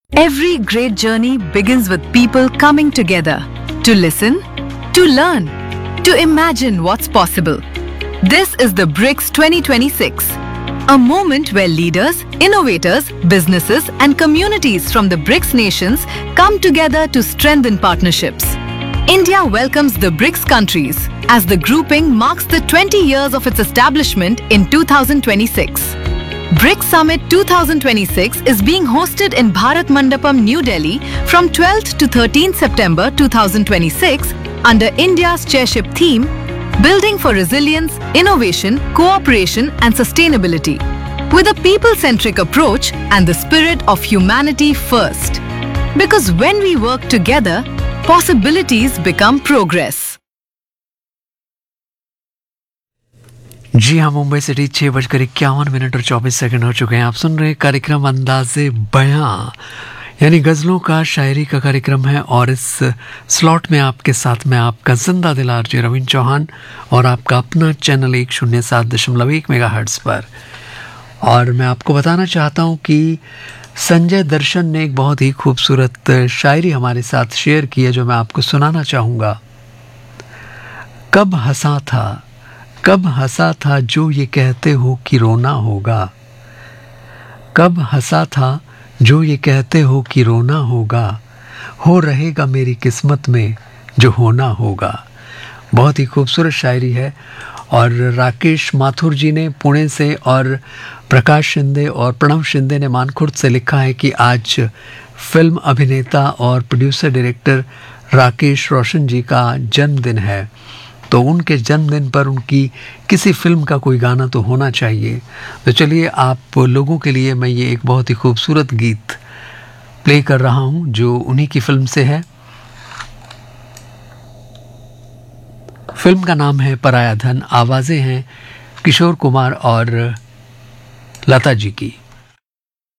Every great journey begins with people coming together to listen, to learn, to imagine what's possible. This is the BRICS 2026, a moment where leaders, innovators, businesses and communities from the BRICS nations come together to strengthen partnerships. India welcomes the BRICS countries as the grouping marks the 20 years of its establishment in 2026. BRICS Summit 2026 is being hosted in Bharat Mandapam, New Delhi from 12th to 13th September 2026 under India's chairship theme, Building for Resilience, Innovation, Cooperation and Sustainability, with a people-centric approach and the spirit of humanity first. Because when we work together, possibilities become progress. जी हाँ, Mumbai city 6:51 और 24 second हो चुके हैं। आप सुन रहे हैं कार्यक्रम अंदाज़े बयां, यानी गज़लों का, शायरी का कार्यक्रम है। और इस स्लॉट में आपके साथ में आपका जिंदा दिल आरजे रवीन चौहान और आपका अपना चैनल 107.1 मेगाहर्ट्ज़ पर। और मैं आपको बताना चाहता हूँ कि संजय दर्शन ने एक बहुत ही खूबसूरत शायरी हमारे साथ शेयर की है, जो मैं आपको सुनाना चाहूँगा। कब हंसा था जो ये कहते हो कि रोना होगा, कब हंसा था जो ये कहते हो कि रोना होगा, हो रहेगा मेरी किस्मत में जो होना होगा। बहुत ही खूबसूरत शायरी है। और राकेश माथुर जी ने पुणे से, और प्रकाश शिंदे और प्रणव शिंदे ने मानखुर्द से लिखा है कि आज फिल्म अभिनेता और प्रोड्यूसर डायरेक्टर राकेश रोशन जी का जन्मदिन है, तो उनके जन्मदिन पर उनकी किसी फिल्म का कोई गाना तो होना चाहिए। तो चलिए, आप लोगों के लिए मैं ये एक बहुत ही खूबसूरत गीत प्ले कर रहा हूँ जो उन्हीं की फिल्म से है। फिल्म का नाम है पराया धन। आवाज़ें हैं किशोर कुमार और लता जी की।